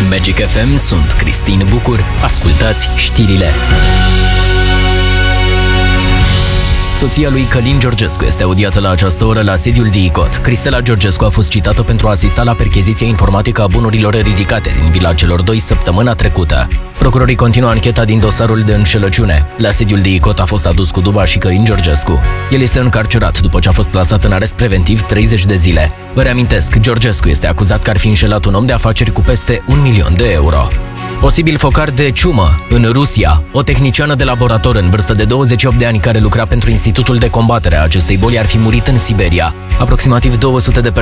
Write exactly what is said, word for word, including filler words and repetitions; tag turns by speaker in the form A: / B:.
A: Magic F M sunt Cristin Bucur. Ascultați știrile. Soția lui Călin Georgescu este audiată la această oră la sediul D I C O T. Cristela Georgescu a fost citată pentru a asista la percheziția informatică a bunurilor ridicate din vila celor doi săptămâna trecută. Procurorii continuă ancheta din dosarul de înșelăciune. La sediul D I C O T a fost adus cu duba și Călin Georgescu. El este încarcerat după ce a fost plasat în arest preventiv treizeci de zile. Vă reamintesc, Georgescu este acuzat că ar fi înșelat un om de afaceri cu peste un milion de euro. Posibil focar de ciumă în Rusia. O tehniciană de laborator în vârstă de douăzeci și opt de ani care lucra pentru Institutul de Combatere a acestei boli ar fi murit în Siberia. Aproximativ două sute de persoane